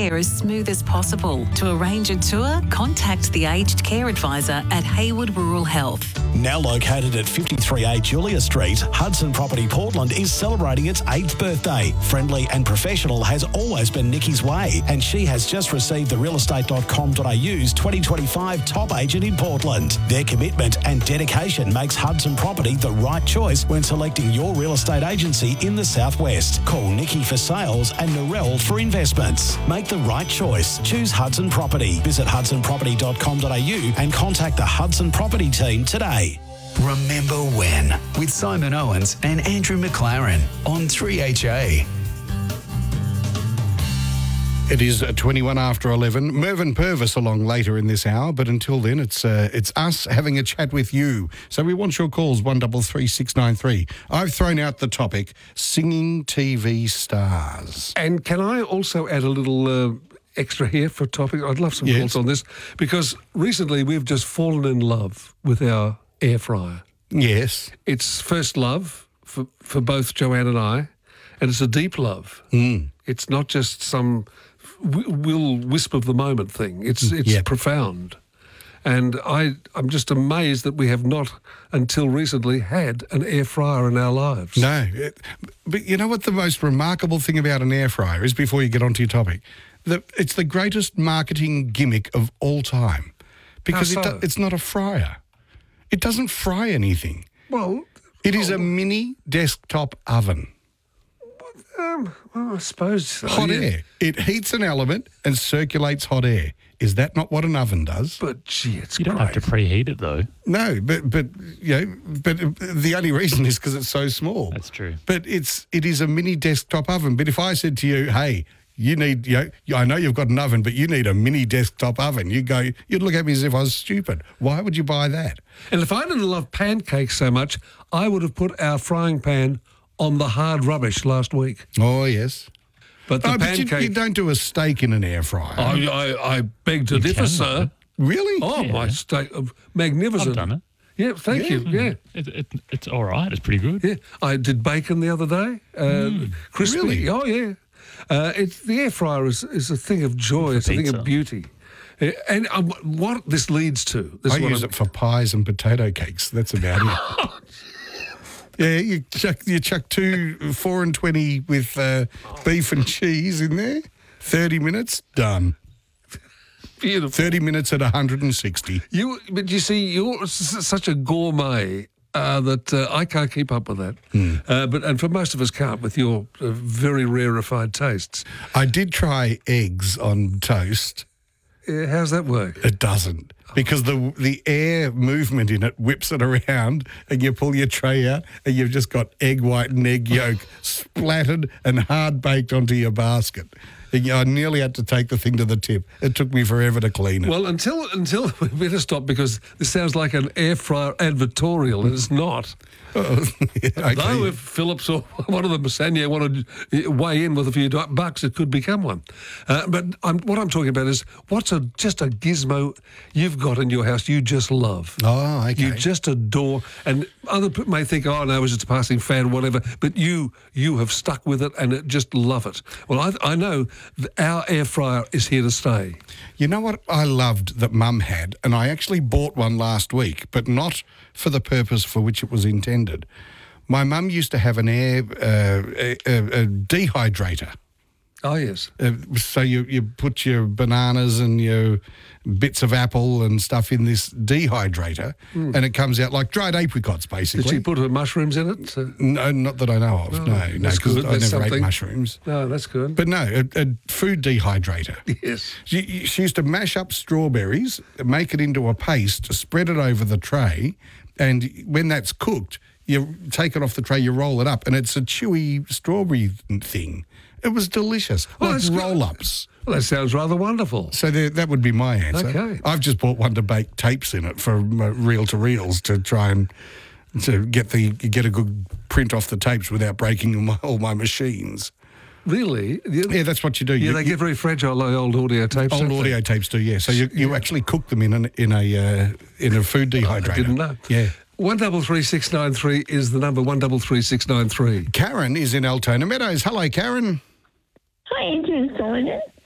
care as smooth as possible. To arrange a tour, contact the Aged Care Advisor at Hayward Rural Health. Now located at 53A Julia Street, Hudson Property Portland is celebrating its 8th birthday. Friendly and professional has always been Nikki's way, and she has just received the realestate.com.au's 2025 Top Agent in Portland. Their commitment and dedication makes Hudson Property the right choice when selecting your real estate agency in the Southwest. Call Nikki for sales and Narelle for investments. Make the right choice. Choose Hudson Property. Visit hudsonproperty.com.au and contact the Hudson Property team today. Remember When with Simon Owens and Andrew McLaren on 3HA. It is 21 after 11. Mervyn Purvis along later in this hour, but until then, it's us having a chat with you. So we want your calls, 133693. I've thrown out the topic, singing TV stars. And can I also add a little extra here for a topic? I'd love some calls on this, because recently we've just fallen in love with our air fryer. Yes. It's first love for both Joanne and I, and it's a deep love. It's not just some will wisp of the moment thing. It's profound. And I'm just amazed that we have not, until recently, had an air fryer in our lives. No. But you know what the most remarkable thing about an air fryer is, before you get onto your topic? It's the greatest marketing gimmick of all time. Because it's not a fryer. It doesn't fry anything. Well, it is a mini desktop oven. Well, I suppose hot air. It heats an element and circulates hot air. Is that not what an oven does? But gee, you don't have to preheat it though. No, but the only reason is because it's so small. That's true. But it is a mini desktop oven. But if I said to you, hey, you need, I know you've got an oven, but you need a mini desktop oven, you'd look at me as if I was stupid. Why would you buy that? And if I didn't love pancakes so much, I would have put our frying pan on the hard rubbish last week. Oh, yes. But the pancake... But you don't do a steak in an air fryer. I beg to differ, sir. Really? Oh, yeah. My steak, magnificent. I've done it. Yeah, thank you. Yeah, it's all right. It's pretty good. Yeah, I did bacon the other day. Crispy. Really? Oh, yeah. The air fryer is a thing of joy. It's a thing of beauty. And what this leads to... I use it for pies and potato cakes. That's about it. Yeah, you chuck 2 4 and 20 with beef and cheese in there. 30 minutes, done. Beautiful. 30 minutes at 160. But you see, you're such a gourmet that I can't keep up with that. And for most of us can't, with your very rarefied tastes. I did try eggs on toast. How's that work? It doesn't. Because the air movement in it whips it around, and you pull your tray out and you've just got egg white and egg yolk splattered and hard-baked onto your basket. And I nearly had to take the thing to the tip. It took me forever to clean it. Well, until we better stop, because this sounds like an air fryer advertorial, and it's not. Okay. Though if Philips or one of the Masania wanted to weigh in with a few bucks, it could become one. But what I'm talking about is what's just a gizmo you've got in your house you just love. Oh, okay. You just adore. And other people may think, oh, no, it's just a passing fad or whatever. But you have stuck with it and just love it. Well, I know our air fryer is here to stay. You know what I loved that Mum had? And I actually bought one last week, but not for the purpose for which it was intended. My mum used to have an a dehydrator. Oh, yes. So you put your bananas and your bits of apple and stuff in this dehydrator, and it comes out like dried apricots, basically. Did she put her mushrooms in it? No, not that I know of. No, because I never ate mushrooms. No, that's good. But no, a food dehydrator. Yes. She used to mash up strawberries, make it into a paste, spread it over the tray, and when that's cooked, you take it off the tray, you roll it up, and it's a chewy strawberry thing. It was delicious, like roll-ups. Well, that sounds rather wonderful. So that would be my answer. Okay. I've just bought one to bake tapes in it for reel-to-reels to try and to get a good print off the tapes without breaking all my machines. Really? Yeah, that's what you do. Yeah, they get very fragile, like old audio tapes. Old audio tapes do, yeah. So you actually cook them in a food dehydrator. I didn't know. Yeah. 133693 is the number, 133693. Karen is in Altona Meadows. Hello, Karen. Hi, Andrew and Simon.